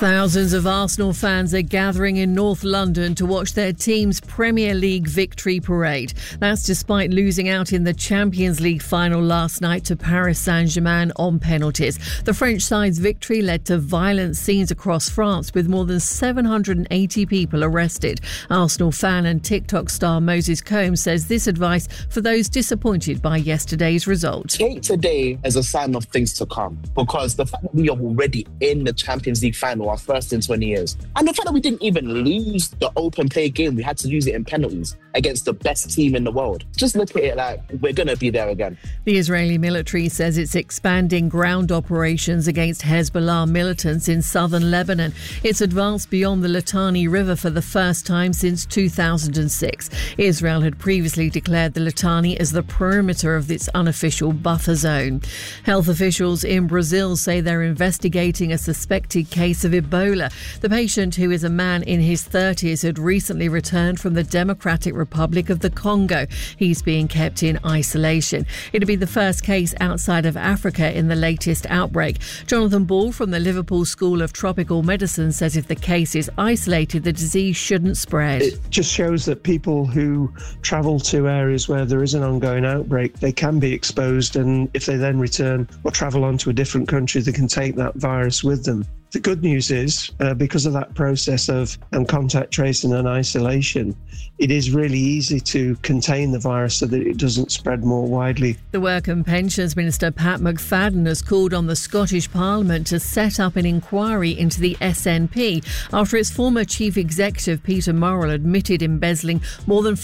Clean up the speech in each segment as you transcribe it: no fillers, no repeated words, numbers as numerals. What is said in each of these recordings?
Thousands of Arsenal fans are gathering in North London to watch their team's Premier League victory parade. That's despite losing out in the Champions League final last night to Paris Saint-Germain on penalties. The French side's victory led to violent scenes across France, with more than 780 people arrested. Arsenal fan and TikTok star Moses Combs says this advice for those disappointed by yesterday's result. Take today as a sign of things to come, because the fact that we are already in the Champions League final, our first in 20 years. And the fact that we didn't even lose the open play game, we had to lose it in penalties against the best team in the world. Just look at it like we're going to be there again. The Israeli military says it's expanding ground operations against Hezbollah militants in southern Lebanon. It's advanced beyond the Litani River for the first time since 2006. Israel had previously declared the Litani as the perimeter of its unofficial buffer zone. Health officials in Brazil say they're investigating a suspected case of Ebola. The patient, who is a man in his 30s, had recently returned from the Democratic Republic of the Congo. He's being kept in isolation. It'll be the first case outside of Africa in the latest outbreak. Jonathan Ball from the Liverpool School of Tropical Medicine says if the case is isolated, the disease shouldn't spread. It just shows that people who travel to areas where there is an ongoing outbreak, they can be exposed, and if they then return or travel on to a different country, they can take that virus with them. The good news is, because of that process of contact tracing and isolation, it is really easy to contain the virus so that it doesn't spread more widely. The Work and Pensions Minister Pat McFadden has called on the Scottish Parliament to set up an inquiry into the SNP after its former chief executive Peter Murrell admitted embezzling more than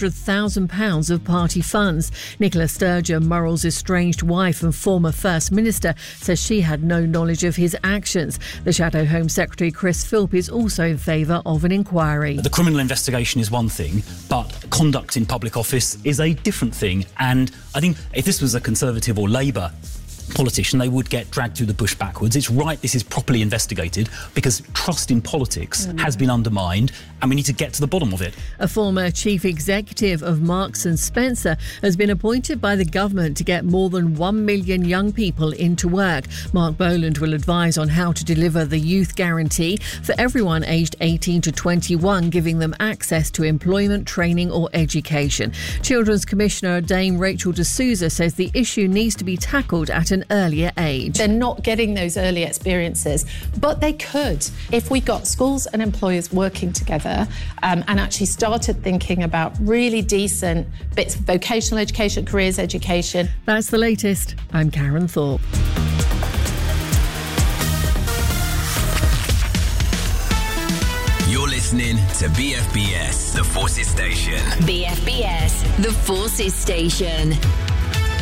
£400,000 of party funds. Nicola Sturgeon, Murrell's estranged wife and former First Minister, says she had no knowledge of his actions. The Shadow Home Secretary Chris Philp is also in favour of an inquiry. The criminal investigation is one thing, but conduct in public office is a different thing. And I think if this was a Conservative or Labour politician, they would get dragged through the bush backwards. It's right this is properly investigated, because trust in politics has been undermined, and we need to get to the bottom of it. A former chief executive of Marks and Spencer has been appointed by the government to get more than 1 million young people into work. Mark Boland will advise on how to deliver the youth guarantee for everyone aged 18 to 21, giving them access to employment, training or education. Children's Commissioner Dame Rachel D'Souza says the issue needs to be tackled at an earlier age. They're not getting those early experiences, but they could if we got schools and employers working together and actually started thinking about really decent bits of vocational education, careers education. That's the latest. I'm Karen Thorpe. You're listening to BFBS, The Forces Station. BFBS, The Forces Station.